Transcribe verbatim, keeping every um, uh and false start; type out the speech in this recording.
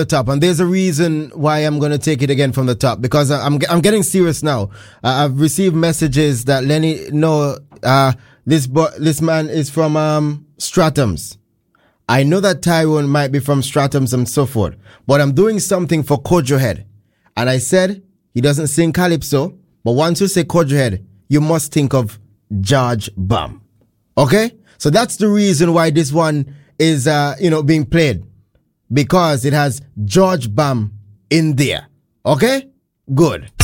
the top, and there's a reason why I'm going to take it again from the top, because I'm I'm getting serious now. Uh, I've received messages that Lenny, no, uh, this bo- this man is from um Stratums. I know that Tyrone might be from Stratums and so forth, but I'm doing something for Kojo Head, and I said he doesn't sing calypso, but once you say Kojo Head, you must think of George Bam. Okay, so that's the reason why this one is uh you know being played. Because it has George Bam in there. Okay? Good.